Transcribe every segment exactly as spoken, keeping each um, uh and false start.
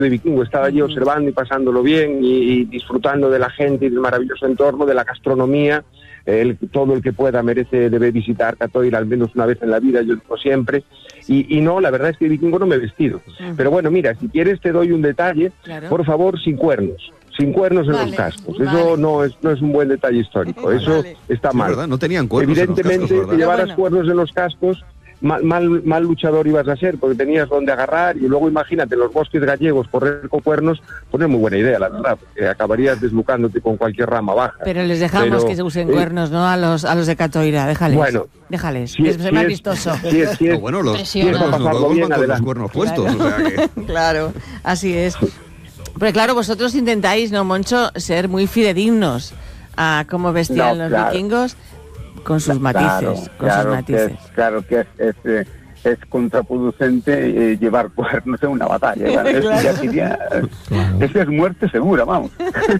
de vikingo, estaba allí observando y pasándolo bien y, y disfrutando de la gente y del maravilloso entorno, de la gastronomía. El, todo el que pueda merece, debe visitar Catoira al menos una vez en la vida, yo digo siempre, y, y no, la verdad es que de vikingo no me he vestido. Uh-huh. Pero bueno, mira, si quieres te doy un detalle, claro. Por favor, sin cuernos. Sin cuernos en vale, los cascos. Vale. Eso no es no es un buen detalle histórico. Vale. Eso está mal. ¿Verdad? No tenían cuernos. Evidentemente, en los cascos, si llevaras bueno. cuernos en los cascos, mal, mal, mal luchador ibas a ser, porque tenías donde agarrar, y luego imagínate, los bosques gallegos, correr con cuernos, pues no es muy buena idea, la verdad, porque acabarías deslucándote con cualquier rama baja. Pero les dejamos Pero, que se usen eh, cuernos, ¿no? A los a los de Catoira, déjales. Bueno. Déjales, si que es, es si más es, vistoso. Si es, si es, no, bueno, los, los, los, los noruegos van con los cuernos puestos. Claro, o sea que... claro, así es. Pero claro, vosotros intentáis, ¿no, Moncho, ser muy fidedignos a cómo vestían no, los claro. vikingos con sus matices. Claro, con claro, sus matices. Que es, claro que es, es, es contraproducente eh, llevar cuernos en una batalla. Claro. Eso ya sería, claro. Eso es muerte segura, vamos.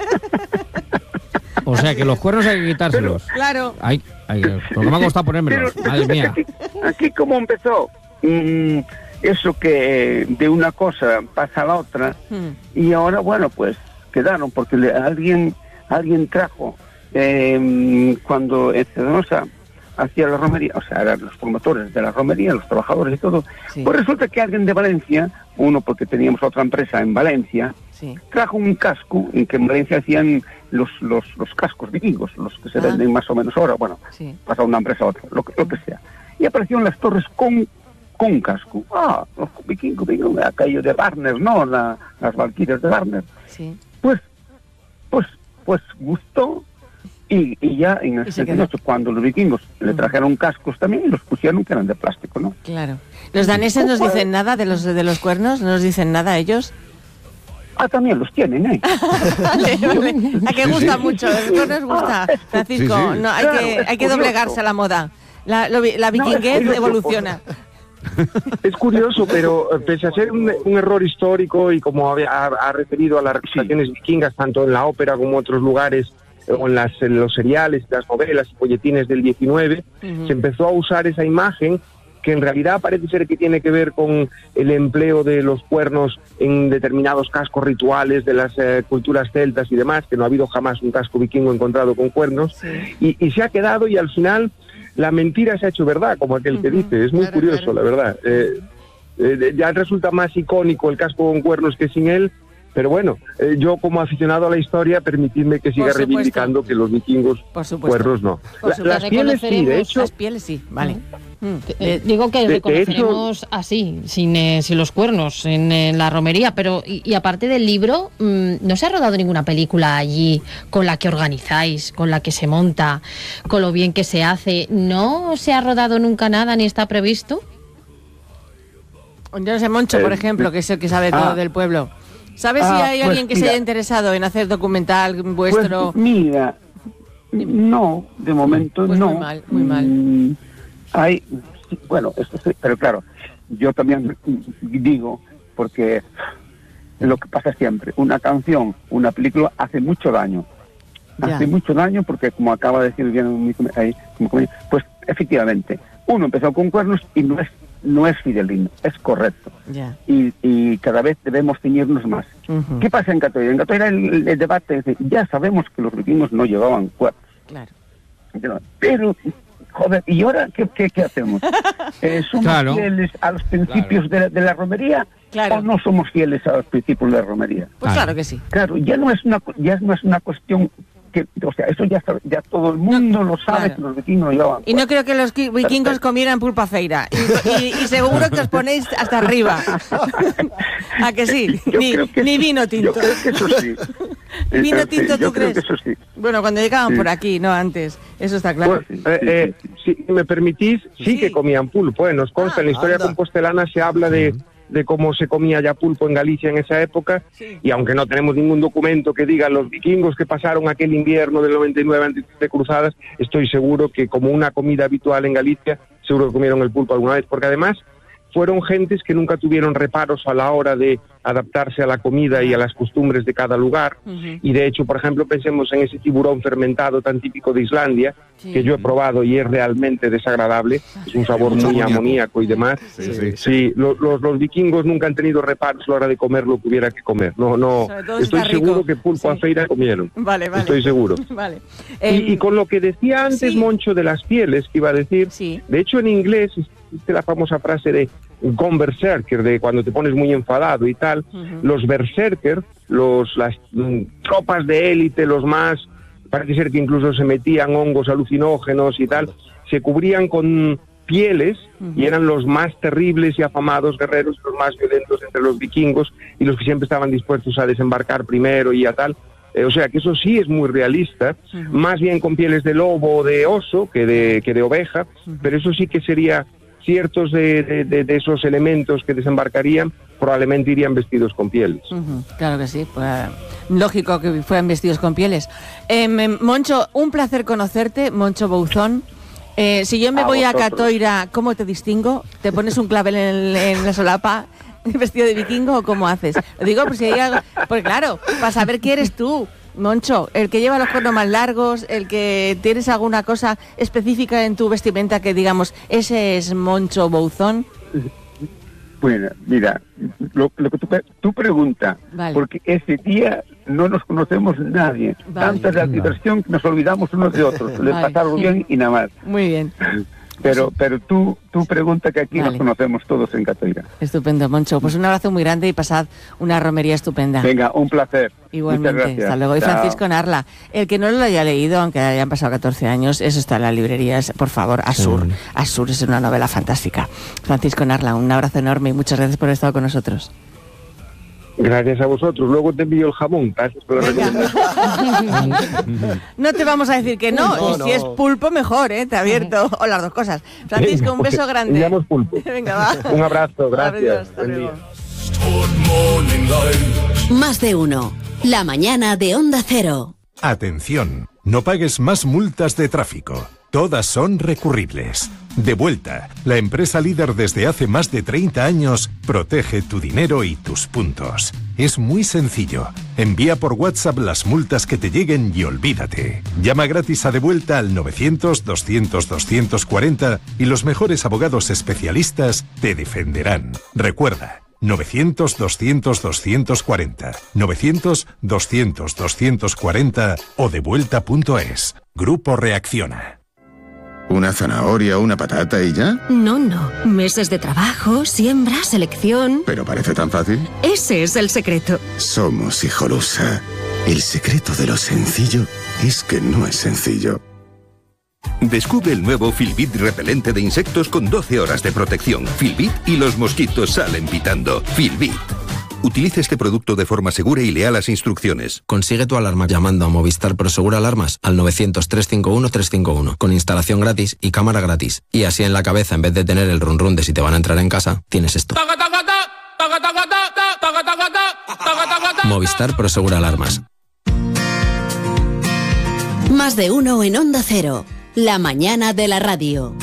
O sea, que los cuernos hay que quitárselos. Pero, claro. Hay, hay, porque me ha costado ponérmelos, pero, madre mía. Aquí, aquí como empezó... Mm, eso que de una cosa pasa a la otra hmm. y ahora bueno pues quedaron porque le, alguien alguien trajo eh, cuando en Cedrosa hacía la romería, o sea eran los promotores de la romería, los trabajadores y todo, sí. Pues resulta que alguien de Valencia, uno porque teníamos otra empresa en Valencia, sí. Trajo un casco en que en Valencia hacían los los, los cascos vikingos, los que se ah. venden más o menos ahora, bueno, sí. Pasa de una empresa a otra, lo que, lo que sea, y aparecieron las torres con con casco. Ah, los vikingos, vikingos, aquello de Barnes, ¿no? La, las valquirias de Barnes. Sí. Pues, pues, pues gustó y, y ya en el setenta y ocho, cuando los vikingos uh-huh. le trajeron cascos también, los pusieron que eran de plástico, ¿no? Claro. ¿Los daneses nos dicen nada de los de los cuernos? ¿No nos dicen nada ellos? Ah, también los tienen, ¿eh? vale, vale. A que gusta sí, mucho, sí, sí. nos gusta, ah, Francisco. Sí, sí. No, hay claro, que hay que doblegarse a la moda. La, lo, la vikinguez no, evoluciona. Es curioso, pero pese a ser un, un error histórico y como ha, ha referido a las representaciones sí. vikingas, tanto en la ópera como en otros lugares, o en, las, en los seriales, las novelas y folletines del diecinueve, uh-huh. se empezó a usar esa imagen que en realidad parece ser que tiene que ver con el empleo de los cuernos en determinados cascos rituales de las eh, culturas celtas y demás, que no ha habido jamás un casco vikingo encontrado con cuernos, sí. y, y se ha quedado y al final... La mentira se ha hecho verdad, como aquel uh-huh. que dice. Es muy claro, curioso, claro. la verdad. Eh, eh, ya resulta más icónico el casco con cuernos que sin él, pero bueno, eh, yo como aficionado a la historia, permitidme que siga reivindicando que los vikingos cuernos no. La, las pieles sí, de hecho... Las pieles sí, vale. Mm. Eh, digo que de, reconoceremos de hecho, así, sin, eh, sin los cuernos, en, en la romería, pero y, y aparte del libro, mmm, ¿no se ha rodado ninguna película allí con la que organizáis, con la que se monta, con lo bien que se hace? ¿No se ha rodado nunca nada ni está previsto? Yo no sé, Moncho, por ejemplo, que es el que sabe todo ah, del pueblo. ¿Sabes ah, si hay pues alguien que mira, se haya interesado en hacer documental vuestro? Pues mira, no, de momento pues no. Muy mal, muy mal. Mm, hay, bueno, esto sí, pero claro, yo también digo, porque lo que pasa siempre, una canción, una película hace mucho daño. Ya. Hace mucho daño porque, como acaba de decir bien, pues efectivamente, uno empezó con cuernos y no es no es fidedigno, es correcto. Yeah. Y, y cada vez debemos ceñirnos más. Uh-huh. ¿Qué pasa en Catoira? En Catoira el, el debate es de, ya sabemos que los vikingos no llevaban cuernos. Claro. Pero, joder, ¿y ahora qué, qué, qué hacemos? Eh, ¿Somos claro. fieles a los principios claro. de, de la romería? Claro. ¿O no somos fieles a los principios de la romería? Pues claro, claro que sí. Claro, ya no es una, ya no es una cuestión... Que, o sea, eso ya ya todo el mundo no, lo sabe, claro. que los vikingos no llevaban. Y no creo que los vikingos comieran pulpa feira. Y, y, y seguro que os ponéis hasta arriba. ¿A que sí? Ni, que ni vino tinto. Yo creo que eso sí. ¿Vino tinto tú yo crees? Creo que eso sí. Bueno, cuando llegaban sí. por aquí, no antes. Eso está claro. Pues, eh, eh, si me permitís, sí, sí que comían pulpo. Eh. Nos consta, ah, en la historia anda. compostelana se habla de... de cómo se comía ya pulpo en Galicia en esa época, sí. y aunque no tenemos ningún documento que diga los vikingos que pasaron aquel invierno del noventa y nueve antes de cruzadas, estoy seguro que como una comida habitual en Galicia, seguro que comieron el pulpo alguna vez, porque además fueron gentes que nunca tuvieron reparos a la hora de adaptarse a la comida y a las costumbres de cada lugar. Uh-huh. Y de hecho, por ejemplo, pensemos en ese tiburón fermentado tan típico de Islandia, sí. que yo he probado y es realmente desagradable, es un sabor muy amoníaco y demás. Sí, sí. sí los, los, los vikingos nunca han tenido reparos a la hora de comer lo que hubiera que comer. No, no, estoy seguro que pulpo a feira comieron. Vale, vale. Estoy seguro. Vale. Eh, y, y con lo que decía antes, sí. Moncho, de las pieles, que iba a decir, sí. de hecho en inglés existe la famosa frase de gone berserker, de cuando te pones muy enfadado y tal. Uh-huh. Los berserker, los, las mm, tropas de élite, los más, parece ser que incluso se metían hongos alucinógenos y tal, se cubrían con pieles uh-huh. y eran los más terribles y afamados guerreros, los más violentos entre los vikingos y los que siempre estaban dispuestos a desembarcar primero y a tal. Eh, o sea que eso sí es muy realista, uh-huh. más bien con pieles de lobo o de oso que de, que de oveja, uh-huh. pero eso sí que sería... ciertos de, de, de, de esos elementos que desembarcarían probablemente irían vestidos con pieles. Uh-huh, claro que sí, pues, lógico que fueran vestidos con pieles. Eh, Moncho, un placer conocerte, Moncho Bouzón. Eh, si yo me a voy vosotros. a Catoira, ¿cómo te distingo? ¿Te pones un clavel en, en la solapa vestido de vikingo o cómo haces? Lo digo por si hay algo, pues claro, para saber quién eres tú. Moncho, el que lleva los cuernos más largos, el que tienes alguna cosa específica en tu vestimenta que digamos, ese es Moncho Bouzón. Bueno, mira, lo, lo que tú, tú preguntas, vale. porque ese día no nos conocemos nadie, vale. tanta es la diversión que nos olvidamos unos de otros, le vale. pasaron bien y nada más. Muy bien. Pero pero tú tú pregunta que aquí vale. nos conocemos todos en Catoira. Estupendo, Moncho. Pues un abrazo muy grande y pasad una romería estupenda. Venga, un placer. Igualmente. Hasta luego. Y Francisco Narla, el que no lo haya leído, aunque hayan pasado catorce años, eso está en las librerías. Por favor, Asur. Sí. Asur es una novela fantástica. Francisco Narla, un abrazo enorme y muchas gracias por haber estado con nosotros. Gracias a vosotros. Luego te envío el jamón. Gracias por la recomendación. No te vamos a decir que no. no, y no. Si es pulpo, mejor, ¿eh? Te abierto. O las dos cosas. Francisco, un beso grande. Enviamos pulpo. Venga, va. Un abrazo. Gracias. Hasta luego. Más de uno. La mañana de Onda Cero. Atención. No pagues más multas de tráfico. Todas son recurribles. Devuelta, la empresa líder desde hace más de treinta años, protege tu dinero y tus puntos. Es muy sencillo. Envía por WhatsApp las multas que te lleguen y olvídate. Llama gratis a Devuelta al novecientos, doscientos, doscientos cuarenta y los mejores abogados especialistas te defenderán. Recuerda, novecientos, doscientos, doscientos cuarenta, novecientos, doscientos, doscientos cuarenta o devuelta punto es. Grupo Reacciona. ¿Una zanahoria o una patata y ya? No, no. Meses de trabajo, siembra, selección... ¿Pero parece tan fácil? Ese es el secreto. Somos Hijolusa. El secreto de lo sencillo es que no es sencillo. Descubre el nuevo Filbit repelente de insectos con doce horas de protección. Filbit y los mosquitos salen pitando. Filbit. Utiliza este producto de forma segura y lea las instrucciones. Consigue tu alarma llamando a Movistar Prosegur Alarmas al novecientos, trescientos cincuenta y uno, trescientos cincuenta y uno con instalación gratis y cámara gratis. Y así en la cabeza, en vez de tener el run run de si te van a entrar en casa, tienes esto. Movistar Prosegur Alarmas. Más de uno en Onda Cero. La mañana de la radio.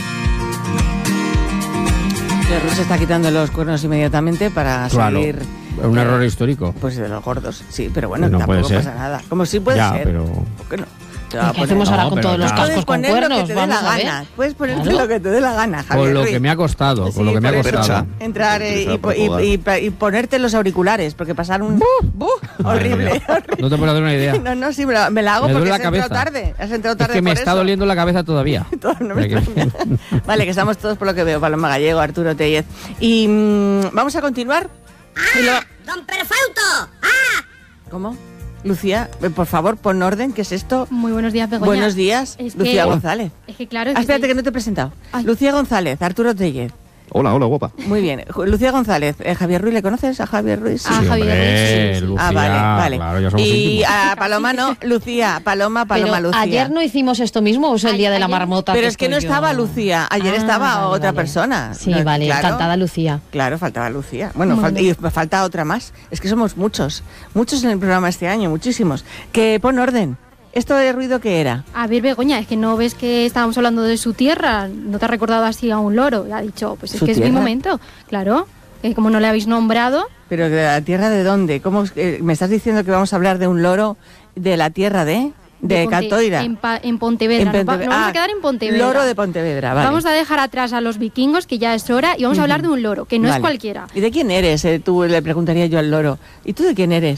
El se está quitando los cuernos inmediatamente para claro. seguir... Un eh, error histórico. Pues de los gordos, sí, pero bueno, no tampoco pasa nada. Como sí puede ya, ser. Pero... ¿Por qué no? ¿Qué hacemos ahora no, con todos los cascos con cuernos? Lo que te dé la gana. Puedes ponerte claro. lo que te dé la gana, Javier Con lo Ruiz. que me ha costado, con sí, lo que me ha costado. Entrar eh, y, y, y, y ponerte los auriculares, porque pasar un... ¡Buh! horrible, horrible. No te puedo dar una idea. No, no, sí, me la, me la hago me porque la has entrado tarde. Has entrado tarde es que me por está eso. doliendo la cabeza todavía. no me vale, que estamos todos por lo que veo. Paloma Gallego, Arturo Tellez. Y mmm, vamos a continuar. ¡Ah! Lo... ¡Don Perfecto! ¡Ah! ¿Cómo? Lucía, por favor, pon orden, ¿qué es esto? Muy buenos días, Begoña. Buenos días, es Lucía que, González. Es que claro... Ah, espérate, que no te he presentado. Ay. Lucía González, Arturo Tellez. Hola, hola, guapa. Muy bien. Lucía González, eh, Javier Ruiz, ¿le conoces a Javier Ruiz? Sí, a Javier hombre, Ruiz. Sí. Lucía, ah, vale, vale. Claro, ya somos y íntimos. a Paloma no, Lucía, Paloma, Paloma, pero Lucía. ayer no hicimos esto mismo, o es el ayer, día de la ayer, marmota. Pero que es que no yo... estaba Lucía, ayer ah, estaba vale, otra vale. persona. Sí, no, vale, claro, encantada Lucía. Claro, faltaba Lucía. Bueno, falta, y falta otra más. Es que somos muchos, muchos en el programa este año, muchísimos. Que pon orden. ¿Esto de ruido qué era? A ver, Begoña, es que no ves que estábamos hablando de su tierra, no te ha recordado así a un loro, ha dicho, pues es que tierra? Es mi momento, claro, eh, como no le habéis nombrado. ¿Pero de la tierra de dónde? ¿Cómo eh, me estás diciendo que vamos a hablar de un loro de la tierra de...? De, de Ponte, Catoira. En, pa, en Pontevedra. En Pontevedra. Nos, va, nos vamos ah, a quedar en Pontevedra. Loro de Pontevedra, vale. Vamos a dejar atrás a los vikingos, que ya es hora, y vamos uh-huh. a hablar de un loro, que no vale. es cualquiera. ¿Y de quién eres? Eh, tú le preguntaría yo al loro. ¿Y tú de quién eres?